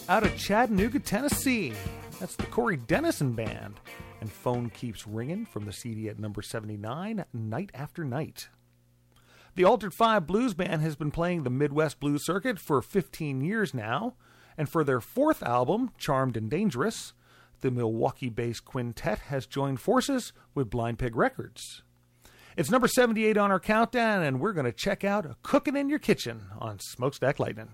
out of Chattanooga, Tennessee. That's the Corey Dennison Band. And Phone Keeps Ringing from the CD at number 79, Night After Night. The Altered Five Blues Band has been playing the Midwest blues circuit for 15 years now, and for their fourth album, Charmed and Dangerous, the Milwaukee-based quintet has joined forces with Blind Pig Records. It's number 78 on our countdown, and we're going to check out Cookin' in Your Kitchen on Smokestack Lightning.